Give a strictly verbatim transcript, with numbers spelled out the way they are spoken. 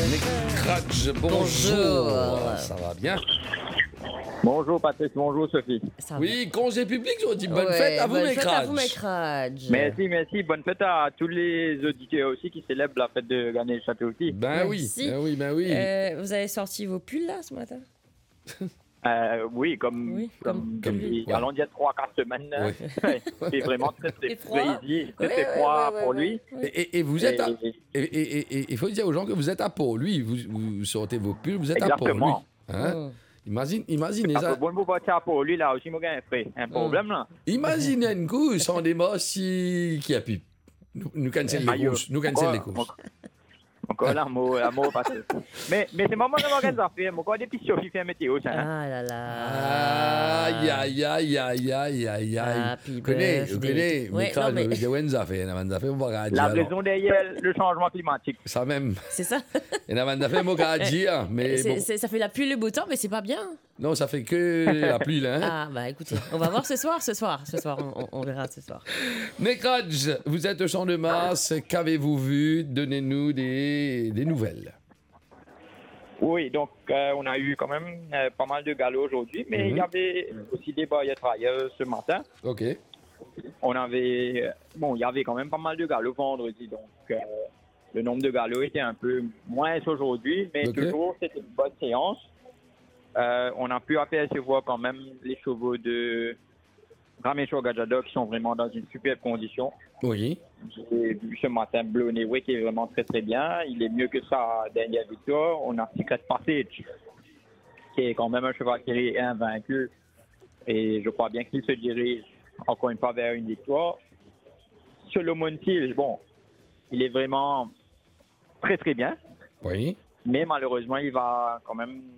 Necrotch, bonjour. Bonjour. Ça va bien? Bonjour Patrice, bonjour Sophie. Ça Oui, congé public, je vous dis bonne Ouais, fête à vous, bonne mes fête à vous, mes crâges. crâges. Merci, merci. Bonne fête à tous les auditeurs aussi qui célèbrent la fête de Ganesh Chaturthi. Ben oui, Merci. ben oui, ben oui. Euh, vous avez sorti vos pulls là ce matin? Euh, oui, comme, Oui, comme, comme- comme comme- il ouais. allons dire trois quatre semaines. hein. Ouais. C'est vraiment très très C'est froid. crazy, très Ouais, très ouais, froid ouais, ouais, pour ouais. lui. Ouais. Et, et- et vous êtes à... Et- Et et- et- et il faut dire aux gens que vous êtes à Pau. Lui, vous, vous sortez vos pulls, vous êtes à Pau, lui. Exactement. Hein? Mm. Imagine, imaginez Parce ça. que bon, vous voter pour lui là aussi, moi j'ai un frère. Un problème là. Imaginez un coup, sans des mots si... qui a pu. Nous, nous cancel les Aïe, courses. Nous cancel les encore- courses. Encore l'amour, l'amour Patrice. Mais, mais c'est maman qui m'organise à faire. Moi, quand des petits Sophie fait un météo, ça. hein. Ah là là. Aïe, aïe, aïe, aïe, aïe, aïe, aïe. Happy Vous connaissez, vous birthday. connaissez, Ouais, mes crânes, non, mais- de Wenza fait, Namanda fait, on va La dire. raison derrière le changement climatique. Ça même. C'est ça. Et Namanda fait, on va dire, mais C'est- bon. c'est- ça fait la pluie le beau temps, mais c'est pas bien. Non, ça fait que la pluie, là. Hein? Ah bah écoutez, on va voir ce soir, ce soir, ce soir, on, on- on verra ce soir. Necrotch, vous êtes au Champ de Mars, qu'avez-vous vu? Donnez-nous des, des nouvelles. Oui, donc euh, on a eu quand même euh, pas mal de galops aujourd'hui, mais Mhm. il y avait aussi des barrières travailleurs ce matin. OK. On avait, euh, bon, il y avait quand même pas mal de galops vendredi, donc euh, le nombre de galops était un peu moins aujourd'hui, mais Ok. toujours c'était une bonne séance. Euh, on a pu apercevoir quand même les chevaux de Rameshwar Gajador qui sont vraiment dans une superbe condition. Oui. J'ai vu ce matin Bloneway qui est vraiment très très bien. Il est mieux que sa dernière victoire. On a Secret Passage qui est quand même un cheval qui est invaincu. Et je crois bien qu'il se dirige encore une fois vers une victoire. Solomon Hill, bon, il est vraiment très très bien. Oui. Mais malheureusement, il va quand même